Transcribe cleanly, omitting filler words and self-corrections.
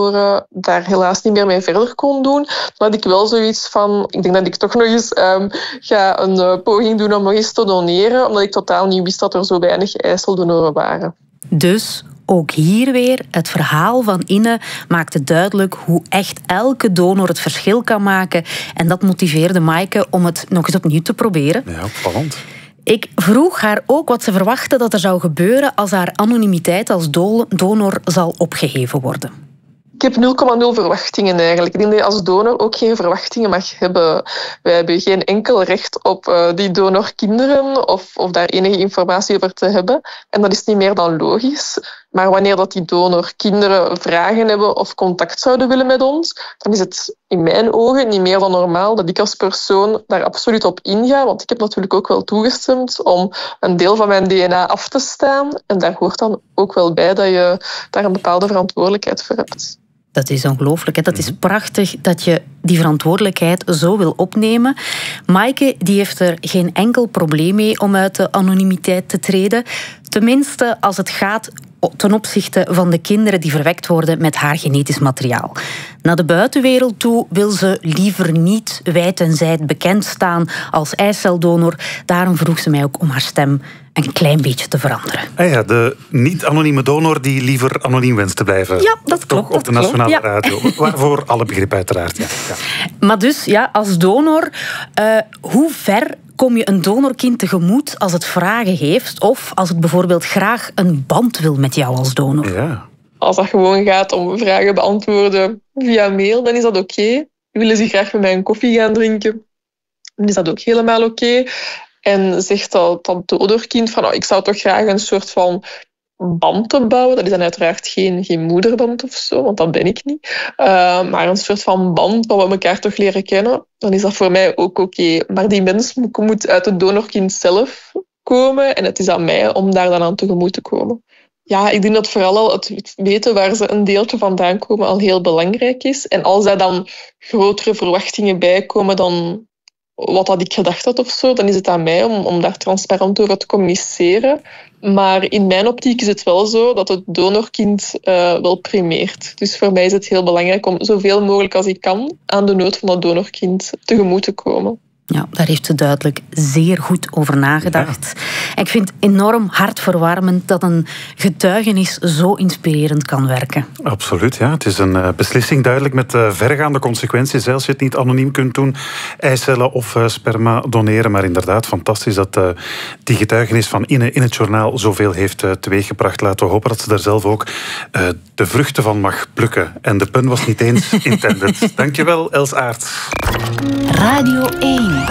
verloren, daar helaas niet meer mee verder kon doen. Dan had ik wel zoiets van, ik denk dat ik toch nog eens ga een poging doen om nog eens te doneren, omdat ik totaal niet wist dat er zo weinig eiceldonoren waren. Dus ook hier weer, het verhaal van Inne maakte duidelijk hoe echt elke donor het verschil kan maken. En dat motiveerde Maaike om het nog eens opnieuw te proberen. Ja, opvallend. Ik vroeg haar ook wat ze verwachtte dat er zou gebeuren als haar anonimiteit als donor zal opgeheven worden. Ik heb 0,0 verwachtingen eigenlijk. Ik denk dat je als donor ook geen verwachtingen mag hebben. Wij hebben geen enkel recht op die donorkinderen of daar enige informatie over te hebben. En dat is niet meer dan logisch. Maar wanneer dat die donorkinderen vragen hebben of contact zouden willen met ons, dan is het in mijn ogen niet meer dan normaal dat ik als persoon daar absoluut op inga. Want ik heb natuurlijk ook wel toegestemd om een deel van mijn DNA af te staan. En daar hoort dan ook wel bij dat je daar een bepaalde verantwoordelijkheid voor hebt. Dat is ongelooflijk. Hè? Dat is prachtig dat je die verantwoordelijkheid zo wil opnemen. Maaike die heeft er geen enkel probleem mee om uit de anonimiteit te treden. Tenminste als het gaat ten opzichte van de kinderen die verwekt worden met haar genetisch materiaal. Naar de buitenwereld toe wil ze liever niet wijd en zijd bekend staan als eiceldonor. Daarom vroeg ze mij ook om haar stem een klein beetje te veranderen. Ah ja, de niet-anonieme donor die liever anoniem wenst te blijven. Ja, dat klopt. Op de nationale radio. Waarvoor alle begrip uiteraard. Ja. Maar dus, ja, als donor, hoe ver kom je een donorkind tegemoet als het vragen heeft of als het bijvoorbeeld graag een band wil met jou als donor? Ja. Als dat gewoon gaat om vragen beantwoorden via mail, dan is dat oké. Willen ze graag met mij een koffie gaan drinken, dan is dat ook helemaal oké. En zegt dat donorkind van, ik zou toch graag een soort van band te bouwen. Dat is dan uiteraard geen moederband of zo, want dat ben ik niet. Maar een soort van band waar we elkaar toch leren kennen, dan is dat voor mij ook oké. Maar die mens moet uit het donorkind zelf komen en het is aan mij om daar dan aan tegemoet te komen. Ja, ik denk dat vooral al het weten waar ze een deeltje vandaan komen al heel belangrijk is. En als daar dan grotere verwachtingen bij komen dan wat had ik gedacht had of zo, dan is het aan mij om daar transparant over te communiceren. Maar in mijn optiek is het wel zo dat het donorkind wel primeert. Dus voor mij is het heel belangrijk om zoveel mogelijk als ik kan aan de nood van dat donorkind tegemoet te komen. Ja, daar heeft ze duidelijk zeer goed over nagedacht. Ja. En ik vind het enorm hartverwarmend dat een getuigenis zo inspirerend kan werken. Absoluut, ja. Het is een beslissing duidelijk met vergaande consequenties. Als je het niet anoniem kunt doen, eicellen of sperma doneren. Maar inderdaad, fantastisch dat die getuigenis van Inne in het journaal zoveel heeft teweeggebracht. Laten we hopen dat ze daar zelf ook de vruchten van mag plukken. En de pun was niet eens intended. Dankjewel, Els Aert. Radio 1.